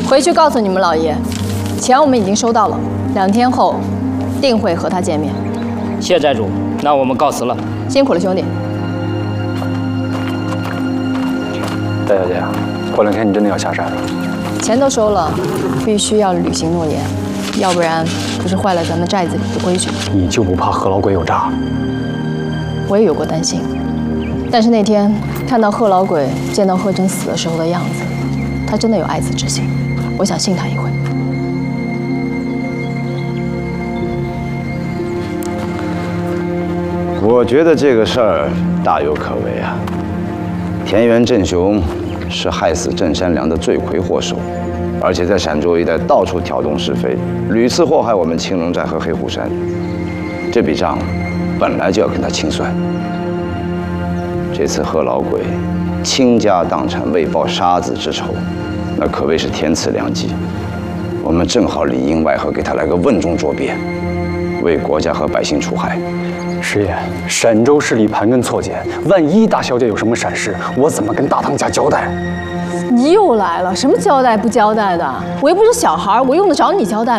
回去告诉你们老爷，钱我们已经收到了，2天后定会和他见面。 谢寨主，那我们告辞了。 辛苦了，兄弟。 大小姐，过2天你真的要下山了？ 钱都收了，必须要履行诺言，要不然不是坏了咱们寨子里的规矩。 你就不怕贺老鬼有诈？ 我也有过担心，但是那天看到贺老鬼见到贺真死的时候的样子，他真的有爱子之心，我想信他一回。 我觉得这个事儿大有可为啊。田园镇雄是害死郑山良的罪魁祸首，而且在陕州一带到处挑动是非，屡次祸害我们青龙寨和黑虎山。这笔账本来就要跟他清算。这次贺老鬼倾家荡产为报杀子之仇，那可谓是天赐良机。我们正好里应外合，给他来个瓮中捉鳖，为国家和百姓除害。 师爷，陕州势力盘根错节，万一大小姐有什么闪失，我怎么跟大当家交代？ 你又来了，什么交代不交代的？我又不是小孩，我用得着你交代吗？